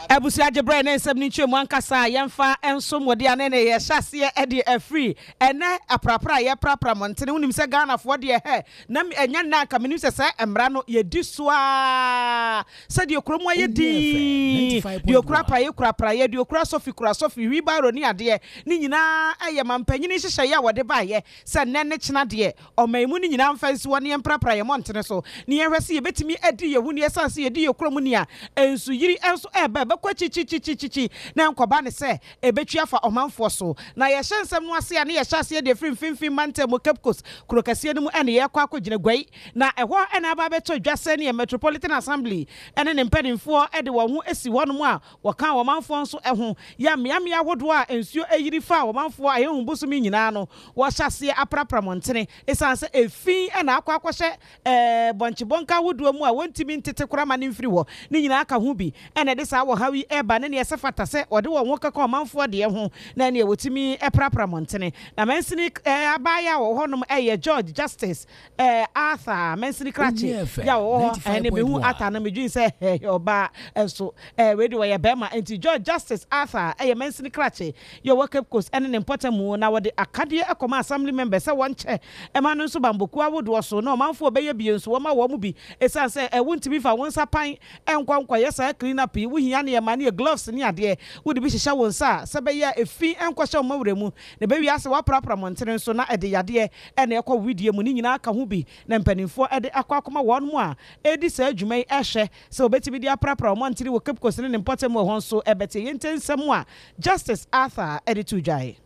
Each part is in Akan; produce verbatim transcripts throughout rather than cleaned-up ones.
Ebusia Jebre na nsem ni twemu ankasa yemfa enso mode ane ne ye hyase e de afree ene aprapra ye prapra montene unim se Ghana fo de he na enya na ka menim se se emra no ye di so a se de okromu aye di de okra pra ye kra pra ye de okra sofi kra sofi wi baro ni ade ni nyina eye mampanyini hyehye ye wode ba ye se nene kyena de o maimu ni nyina mfansi wone ye prapra ye montene so ni ye hwese ye betimi adi ye huni ye sanse ye di ye okromu ni a ensu yiri enso ebe kwa chi chi chi chi chi na nkoba ne se ebetwa fa omanfo so na ye hyensem no ase ne ye hyase de frimfimfim mante mo Cape Coast krokase ne mu ene ye kwa akogine gwai na eho ene aba beto dwase ne Metropolitan Assembly ene ne mpadinfo ede wo ho esi wono mu a wo kan omanfo nso eho ya miamia hodo a ensuo eyiri fa omanfo a yehu busumi nyina no wo hyase aprapra montene esanse efin ene akwa akwhye eh bonchibonka hodo mu a wontimi ntete kora ma ne mfiri wo ne nyina aka ho bi ene de sa wo hawi eba ne ne yesefata se ode wo wo kaka omanfo de ho na ne wotimi eprapra montene na mensini abaya wo honom eye George Justice eh Arthur mensini krachi ya wo ene mehu ata na medwin se oba enso eh we de wo bema enti George Justice Arthur eye mensini krachi yo wo Cape Coast ene ne importamu na wo de akade ekoma assembly member se won che e ma no nso bamboku awodo so na omanfo beye bienso wo ma wo mu bi esanse e wontimi fa won sapan enkwankwa yesa clean up yi wuhia ne ma ne gloves ni ade wo de bi hyehyɛ won sa se be ya efi enkwahyɛ wo mawremu ne be wi ase wa prapra montene so na ede yade e na ekɔ widie mu ni nyina aka ho bi na mpanimfo ede akɔ akoma won mu a edi sa adwuma yi ehwɛ se obetimi di aprapra montene wo Cape Coast ne ne important mu ho so ebete yentensem a Justice Arthur ede to dwai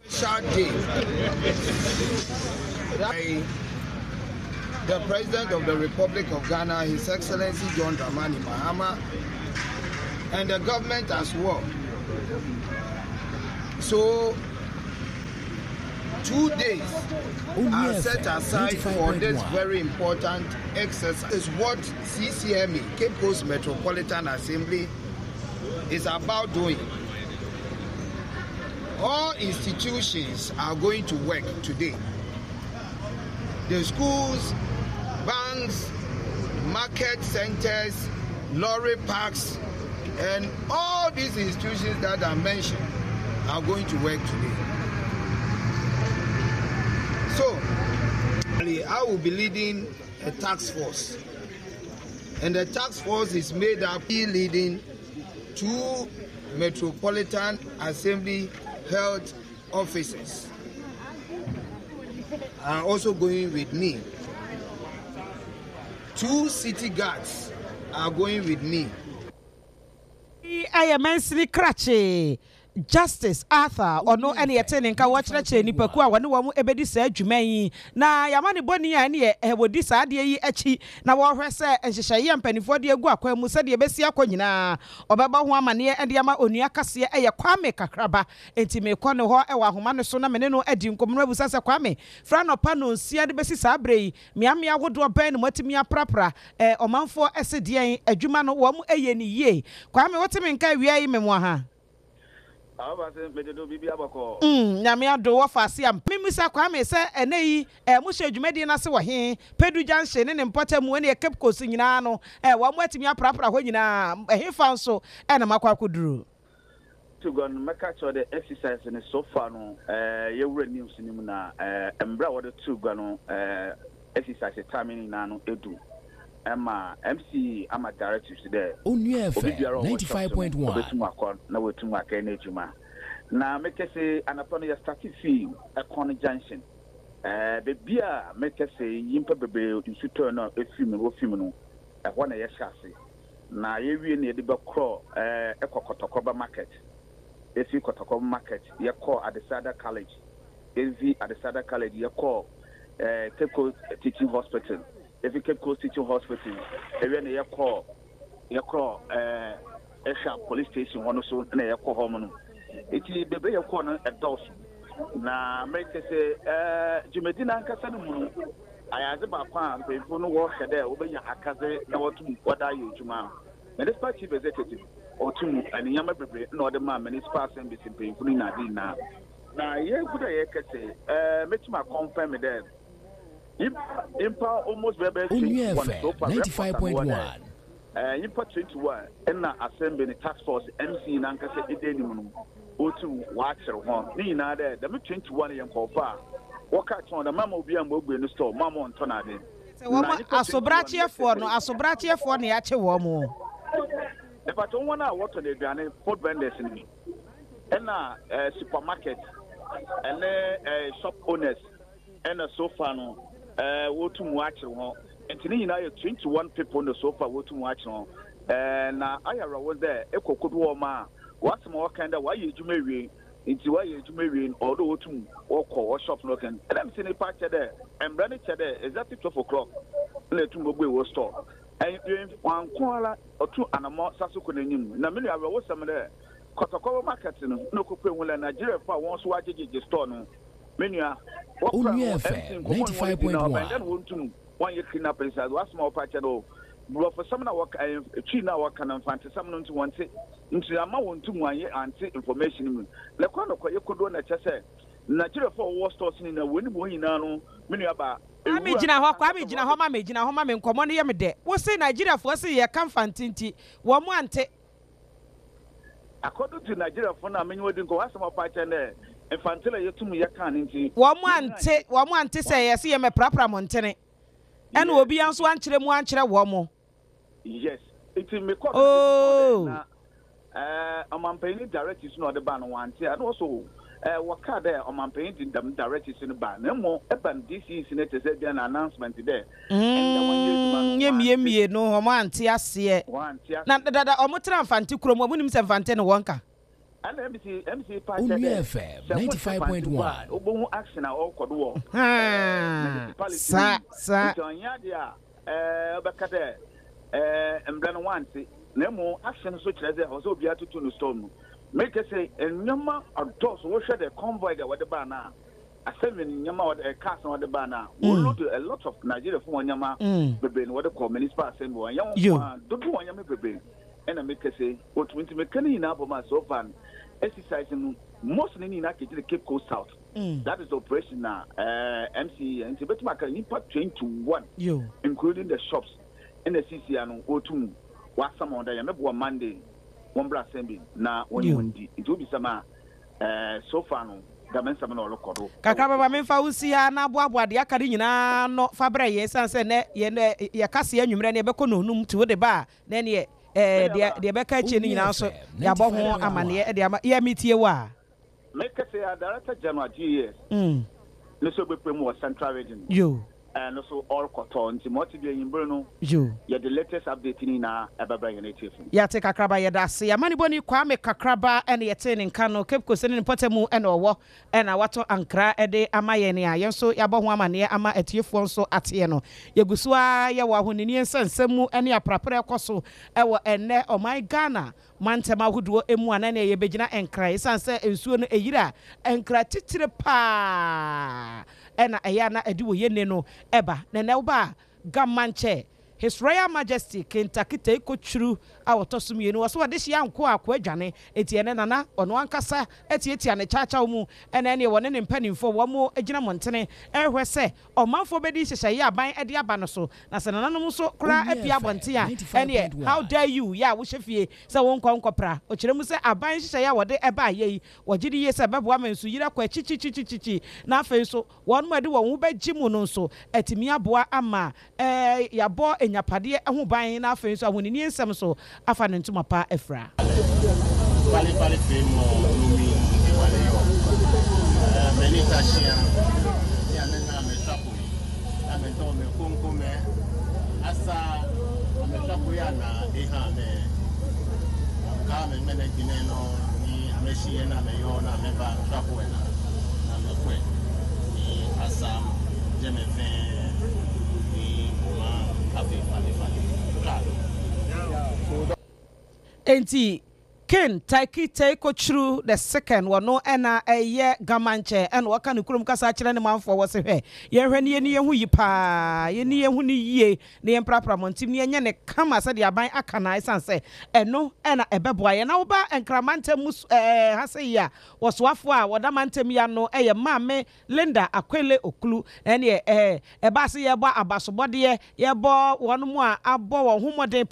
the President of the Republic of Ghana, His Excellency John Dramani Mahama, and the government as well. So, two days are set aside for this very important exercise. Is what C C M E, Cape Coast Metropolitan Assembly, is about doing. All institutions are going to work today. The schools, banks, market centers, lorry parks, and all these institutions that are mentioned are going to work today. So, I will be leading a task force. And the task force is made up of leading two Metropolitan Assembly health officers. Are also going with me. Two city guards are going with me. I am Mensini Krachi. Justice Arthur ono ene yete ne nka wo kyerɛkyerɛ nipaku a wone wo mu ebedi saa adwuma yi na yamane boni a ne e wodi saa de yi achi na wo hwɛ sɛ nhyehyɛye mpanifo de agu akwan mu sɛ de besi akɔ nyinaa obɛba ho amane ende ama onua kase eye Kwame Kakraba enti me kɔ ne hɔ e wa ahoma ne so na mene no adi nkomno abusa sɛ Kwame fra no pa no nsia de besi saa bre yi miamia wodo ban no matimi aprapra eh omanfo ese de adwuma no wo mu eye ni yie Kwame wotimi nka wiai memo ha Mm, nyame ado wo faase am. Mimisa Kwame se ene yi eh mo hye adwumadi na se wo he Pedu Junction ne ne mpota mu ne Cape Coast nyina no eh wo mo atimi aprapra ho nyina eh fa nso eh na makwa koduru. To go and make sure the exercise in so far no eh ye wura news ni mu na eh embra wo de to go no eh exercise timing na no edu. Emma M C ama directives there. Onua ninety-five point one. Obetum akọ na wetum aka na ejuma. Na make say anapano ya start fee Ekon Junction. Eh bebi a make say yimpa bebe nsuto na efim wo film no. Ehọ na ye hyase. Na ye wie na ye de bekro eh ekokotokoba market. Efi kotokoba market ye call Adesada College. Evi Adesada College ye call eh Cape Coast Teaching Hospital. If you Cape Coast Teaching Hospital, even a call, you call uh, Esha police station, one also, and a call home. It is the bay of corner at Dawson. Now, make us say, uh, Jumedina Casan, I asked about Pam, if you know what there, over your Akaze, now to what are you, Juma? And this party executive, or two, and Yamabe, no the man, and his passing between Pulina. Now, yeah, good I can say, uh, make my confirm there. Impa almost very ninety-five point one. eh yipa twenty-one na assembly task force M C na nkase edeni mu otu wa akere ho ni na de the twenty-one yen kofa waka ton da mama obi am ogbe no store mama onto na de se wo asobrachiefo no asobrachiefo na ya che wo mo e pa ton wona wato de aduane food vendors ni na eh supermarket and eh shop owners and so far no eh wotu mu akere ho entini nyina ye twenty-one people no so far wotu mu akere ho eh na ayara wo there ekokodo wo ma what's more kind of why you do me into why you do me although wotu woko wo shop no kan and I'm seeing part there and brand it there exactly twelve o'clock na tumbo gbe wo store and wan kwala otu anamo sasuko n'enyim na me awe wo sam there kotokoro market no no kokwe nwula Nigeria fa won so wajeje store no menua ninety-five point one and then wontum one year clean up inside what's more part no but for some na work a tree na work and fancy some no to want it into ama wontum one year anti information mu le kwa no kwa yekodo na chese Nigeria for war stores ni na woni bo nyina no menua ba ami gina ho kwa ami gina ho ma me gina ho ma me nkomo no ye me de wo say Nigeria for say ye kan fantinti wo mo ante according to Nigeria for na menyo din ko wasama pa chene infantile yetum ye kan nti wo mo ante wo mo ante say ye say ye me prapra montene ena obi anso ankire mu ankire wo mo yes it me call oh na eh amampani direct is no the ban one ante and also eh waka there amampani dem direct is no ban na mo e ban D C senator say an announcement there and yem yem ye no ho mo ante ase na dada o mo tra mfante kromo mo nim se mfante no wonka and M C M C pa F M ninety-five point one obo action na all kodo wo ha sa sa nya dia eh obeka there eh embra no wante na mo action so kire ze o so obi atutu no storm make say enyama adults wo hwe the convoy that what ba na assembly nyama what a cars what ba na we load a lot of Nigeria for nyama bebe no what the municipal assembly yan do do nyama bebe and make say what we make any na boma so far exercising most ni na keji the Cape Coast South mm. that is the operation na uh, M C and bet maka nipa twenty-one yo including the shops in the C C and otu wa some on there mebo Monday one bra assembly na woni wondi it will be sama uh, so far no gamen sama no lokodo kaka baba memfa usia na aboabo de akade nyina no fabra ye sanse ne ye ye kase anwumre ne beko no num to de ba na ne eh de de beka chi ni nyina so ya bo ho amane de ya mitie wa make say a director general G S mm no so be premu central region yo and also all cotton to motivate in Bruno yo ya the latest update ni na ababa native ya te kakraba ya dase ya mani boni Kwame kakraba ene yete ne nka no Cape Coast ne potemu ene owo ena wato ankra ede amaye ne aye so ya bo ho amane ama atiefo nso ate no yegusua ya wa honini ensensemu ene aprapre ekoso ewo ene o my Ghana mantema huduo emu anane ye begina enkra isanse ensuo no eyira enkra titire pa ena eya na ediwo yene no eba nene uba gamanche His Royal Majesty Kentucky take churu awotosum yenu waso de hia nko akwa adwane etiene nana ono ankasa etietia ne chacha mu ena ne wone ne mpanimfo wo mo agina montene ehwe se omanfo bedi hyehye aban ede aba no so na se nananom so kra abia bonte a ene how dare you ya wo hyefie se won kwa nkopra o kire mu se aban hyehye ya wode eba ayi wogidi ye se bebo amansu yira kwa chichi chichi chichi na afen so won mo de won begi mu no so etimi aboa ama eh yabo nyapade ehu ban na afen so ahonini ensem so afa ne ntuma pa efra wale wale femo lumi wale yo menita shia ya nanga metapo ameto me konkume asa ametapo ya na eha me kama mene kineno ni ameshie na meyo na meba trapo na na mekwe ni asa jemefe ni ma afi fale fale claro enti Ken Taiki Taiko True the second one no ena a ye gamanche and waka no kurum kasa kyerɛ ne manfo wɔ se hwɛ ye hwɛ ne ye hu yi pa ye ne hu ne yie ne emprapra montim ne nye ne kama sɛ de aban aka na isan sɛ ɛno ena ɛbɛboa ye na wo ba enkramanta mu eh ha sɛ ya wɔsoafo a wɔda mantem ya no ɛyɛ maame Linda Akwele Okulu ɛne eh ɛba se ye bɔ abasobɔde ye bɔ wɔn mu a abɔ wɔn homɔden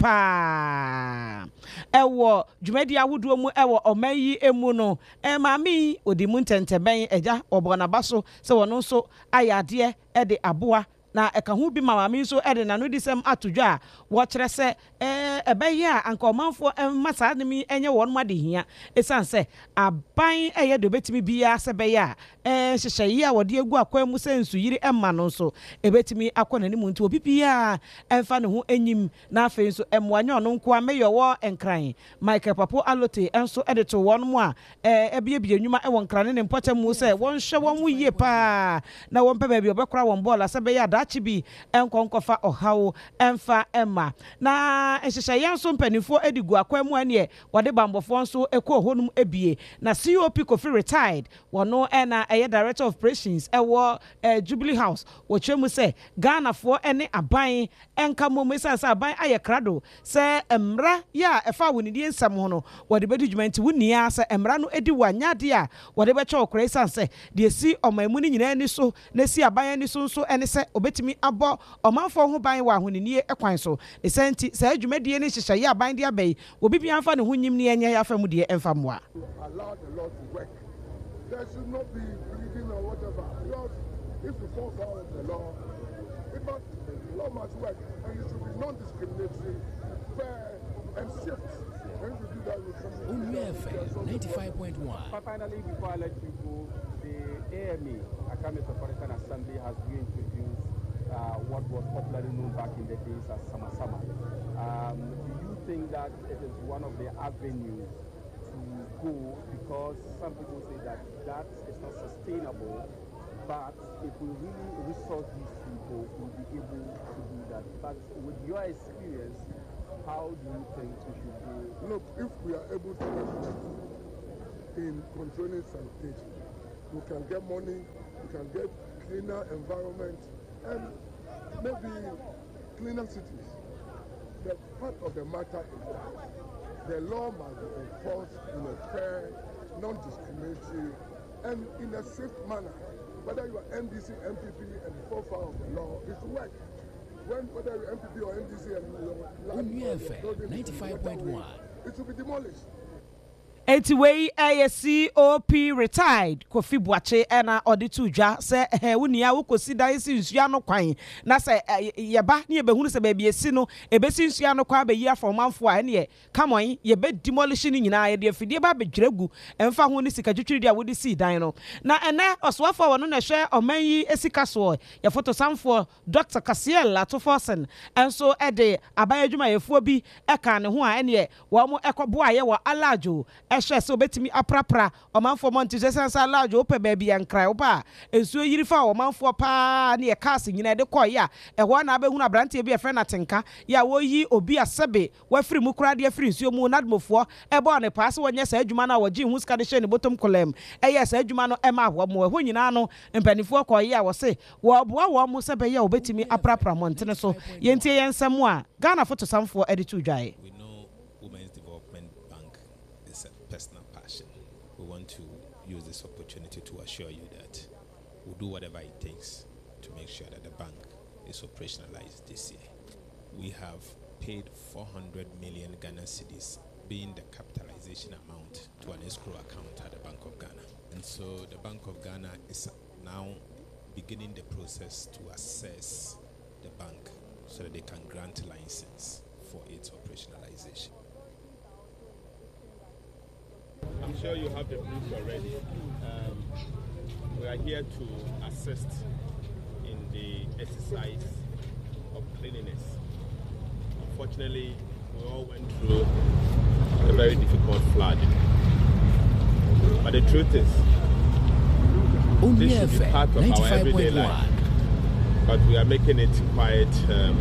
pa ɛwɔ dwumadi awodo mu ɛwɔ ɔmayi emu no ɛmaami odi mu ntɛntɛbɛn ɛgya ɔbɔnaba so sɛ wɔn nso ayade ɛde aboa na ɛka ho bi maami nso ɛde nano disɛm atodwa a wɔkyerɛ sɛ ɛɛ ɛbɛyɛ a anka ɔmanfo ɛma saa ne mi ɛnyɛ wɔn mu ade hia esan sɛ aban ɛyɛ de obetimi bia sɛ bɛyɛ a ɛɛ hyehyɛ yi a wɔde egu akwan mu sɛ nsu yiri ɛma no nso ebetimi akɔ n'anim nti obi bia ɛmfa ne ho enyim na afei nso ɛmoanya ɔno nko a meyɛ wɔ nkran Michael Papo Alote ɛnso ɛde to wɔn mu a ɛɛ ebiebie nnwuma ɛwɔ nkran ne mpɔkyɛ mu sɛ wɔn hwɛ wɔn mu yie paa na wɔn pɛ baabi ɔbɛkora wɔn bɔɔla sɛ bɛyɛ dachi bi enkonkofa ohawo emfa emma na ehyehyɛ nso mpanifo edigu akwa mu ane wode bambofo nso ekɔ honum ebie na C O P Kofi retired wono ena eye director of operations ewo eh, Jubilee House wo twemu se Ghana fo ene aban enka momu sansa aban aye krado se emra ya efa wonidi nsam ho no wode bedu dwumanti wunia se emra no edi wanyade a wode beche okra sanse de si omamu ni nyina ni so na si aban ni so nso ene se obetimi abo omanfo ho ban wa ahonini ekwan so esenti sa adwumadie ne hyehyɛ ya ban de abai obi bia mfa ne ho nyim ne enye ya famu de emfa moa. Allow the Lord to work. There should not be bleeding or whatever. Because if you fall foul of the law, it must, the law must work, and it should be non-discriminatory, fair, and shift. When you do that, you come to Only F M ninety-five point one. Finally, before I let you go, the A M A, Accra Metropolitan Assembly, has reintroduced uh, what was popularly known back in the days as Sama Sama. Um, do you think that it is one of the avenues to go, because some people say that that is not sustainable, but if we really resource these people, we'll be able to do that. But with your experience, how do you think we should go? Look, if we are able to work in controlling sanitation, we can get money, we can get cleaner environment, and maybe cleaner cities. The part of the matter is that the law must be enforced in a fair, non-discriminatory, and in a safe manner. Whether you are M D C, M P P, and the profile of the law, it should work. When, whether you're M P P or M D C, and ninety-five point one, it should be demolished. Anyway, A C O P retired Kofi Boache ena auditu dwa se eh wunia wo kosida isi nsua no kwan na se yeba ne yebehunu se baabi esi no ebesi nsua no kwa abeyi afomanfo a ne kamon yebe demolish ni nyina ye de afidie ba bedweregu emfa ho ne sika twitwiri dia wodi si dan no na ene oswafo wono na hwe oman yi esika so ye photo samfo Doctor Kasiel Latofosen enso ede aban adwuma yefuo bi eka ne ho a ene wo mo ekobo aye wo alajo ehwe se obetimi aprapra omanfo monti sesansa alajo ope baabi yankrai oba ensuo yiri fa omanfo pa ne ye case nyina de koya ehwo na abehunu abrante bi efe na tenka ya wo yi obi asebe wafiri mu kura de afiri nsuo mu nadmofo ebo ne paase wonye sa adwuma na wogi hu ska de hye ne bottom kolem eye sa adwuma no ema ahwo mo ehwo nyina no mpanifo koya wo se wo boa wo mo sebe ya obetimi aprapra montene so yentie yensam a Ghana photo samfo editu dwae. We know Women's Development Bank is a personal passion. We want to use this opportunity to assure you that we'll do whatever it takes to make sure that the bank is operationalized this year. We have paid four hundred million Ghana cedis, being the capitalization amount, to an escrow account at the Bank of Ghana. And so the Bank of Ghana is now beginning the process to assess the bank so that they can grant license for its operationalization. I'm sure you have the brief already. Um, we are here to assist in the exercise of cleanliness. Unfortunately, we all went through a very difficult flood. But the truth is, this should be part of our everyday life. But we are making it quite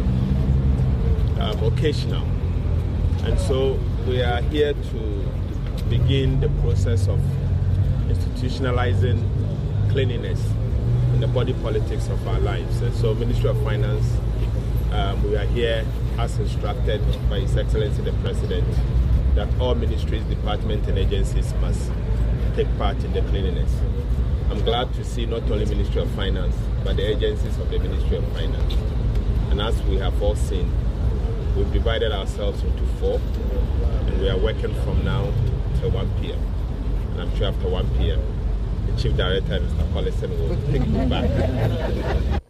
um, um, occasional. And so we are here to begin the process of institutionalizing cleanliness in the body politics of our lives. And so, Ministry of Finance, um, we are here as instructed by His Excellency the President that all ministries, departments, and agencies must take part in the cleanliness. I'm glad to see not only Ministry of Finance, but the agencies of the Ministry of Finance. And as we have all seen, we've divided ourselves into four, and we are working from now till one p m And I'm sure after one p m, the Chief Director, Mister Collison, will take you back.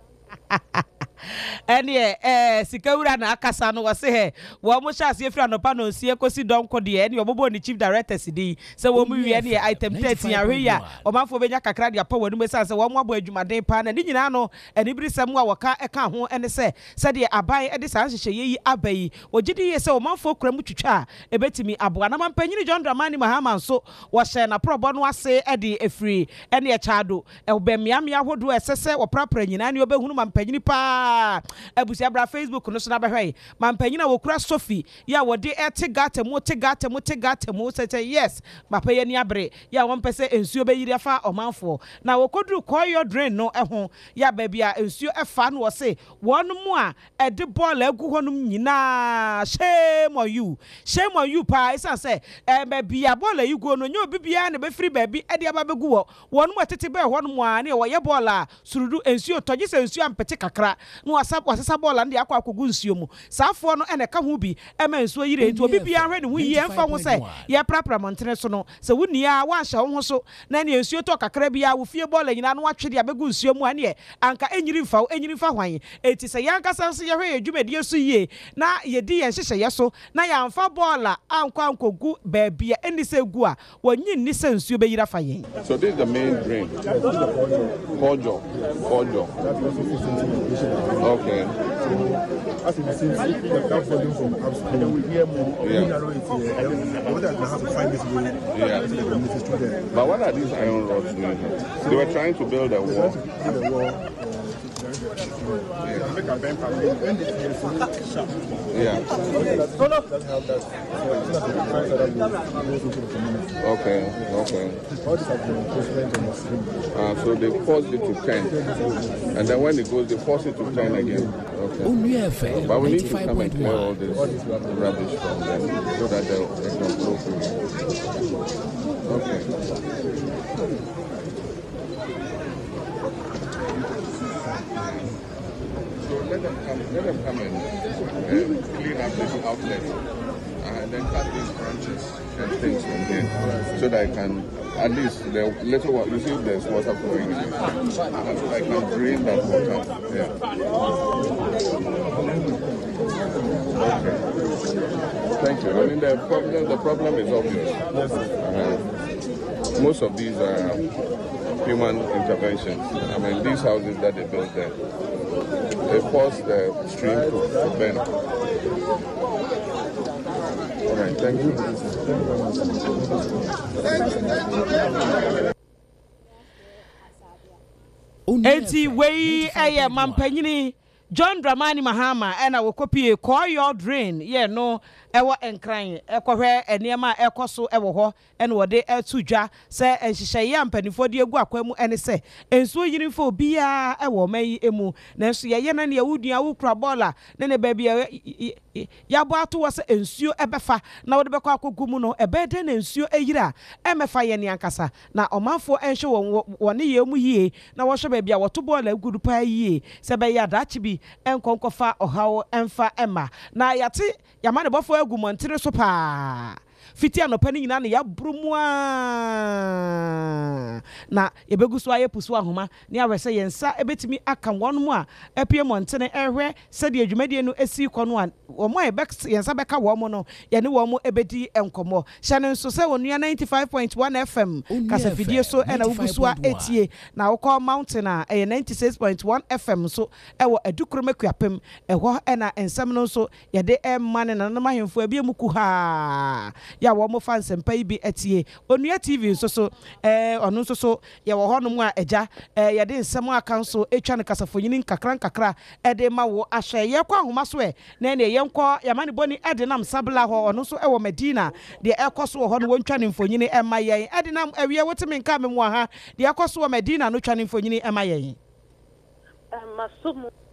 And yeah, eh, Sikawura na akasa no wase he. Wo mo sha se fira no pa no sie kosi don ko de e ne obobo ni Chief Director sidi. Se wo mu wie ne item thirteen ahwe ya. O manfo benya kakra de apa wanu mesa se wo mo abo adwumaden pa na ni nyina no eni biri sem a woka eka ho ene se se de aban e de san hyehyɛ yi abai. O gidi ye se o manfo kura mu twitwa e betimi aboa na mampanyini John Dramani Mahama nso wo hye na probo no ase e de efri ene e chado. E obemia mia hodo esese wo prapra nyina ne obehunu mampanyini pa. Ebusia bra Facebook no so na behwe mampanyina wokura Sophie ya wode etegate mo tegate mo tegate mo say yes papa ye ni abre ya won pese ensuo be yiri afa omanfo na wokoduru koyo drain no eho ya ba bia ensuo efa no wo say won mu a e de ball agu honum nyina shame on you shame on you pa isa say e ba bia ball ayi go no nye obi bia na be free ba bi e de aba begu wo won mu atete be honum a na wo ye ball a surudu ensuo toje se ensuo ampete kakra no wasa wasesa ball and akwa akogu nsuo mu saafo no ene ka ho bi e ma nsuo yire nti obi bia hwe ne hu ye mfa ho se ye prapra montene so no se wunia wa hye ho so na ne nsuo to kakra bia wo fie ball nyina no watwe de abegu nsuo mu ane anka enyiri mfa enyiri mfa hwan eti se yanka sanso ye hwe adwumadie so yie na ye di ye hyehyɛ ye so na ya mfa ball a ankwa ankogu ba bia eni se gu a wonyi ni se nsuo be yira fa yen. So this is the main drain. Kojo, Kojo. Okay. As you see, the camp volume from upstream, then we hear more. Yeah. What I have to find this way. Yeah. But what are these iron rods doing? They were trying to build a wall. Build a wall. Yeah. Make a bend pattern. Yeah. Okay. Okay. Uh, so they forced it to ten, and then when it goes, they force it to ten again. Okay. But we need to come and clear all this rubbish from them so that they, they can flow through. Okay. So let them come, let them come and uh, clean up this outlet, uh, and then cut these branches and things from here, so that I can, at least the little one, you see there's water flowing in it, uh, so I can drain that water. Yeah. Okay. Thank you. I mean, the problem, the problem is obvious. Uh, most of these are human interventions. I mean, these houses that they built there, they force the stream to, to bend. All right, thank you. Enti wei eye mampanyini John Dramani Mahama ena wokopie koyo drain ye no ewo enkran ekohwe eniema ekoso ewo ho ena wode etudwa se enhyehyeye ampanifo de egu akwamu ene se ensuo yinifo bia ewo mayi emu nanso ye ye na ne awudua wukra bola ne ne ba bia ya bo ato wo se ensuo ebefa na wode bekọ akogu mu no ebede na ensuo eyira emefa ye ne ankasa na omanfo enhye won wone ye mu hie na wo hwe ba bia woto bola egudu pa hie se be ya dachi bi enkonkofa ohawo emfa ema na yate yamane bofo agu montere so pa fiti anopani nyina ne ya brumua na yebegu so aye pusu ahoma ne awese yensa ebetimi aka wonu mu a apie montene ehwe sede adwumadie no esi kono a omo ebex yensa beka wo mo no ye ne wo mo ebedi enkomo hyane nso se wonua ninety-five point one F M kasa fidie so ena ugusu a etie na wokọ mountain a e ninety-six point one F M so ewo edukromekuapem eho ena ensem no so ye de emane na na mahemfo abie muku ha ya wo mo fan sempa yi bi etie onua T V nso so eh ono nso so ye wo hono a eja eh ye de nsem aka nso etwa ne kasafonyini nkakra nkakra e de ma wo ahye ye kwa homa so e na ne ye nkọ yamane boni e de nam sabla ho ono nso e wo Medina de ekoso ho no wontwa ne mfonyini e ma yen e de nam awie wotime nka me mo ha de ekoso wo Medina no twa ne mfonyini e ma yen Masumu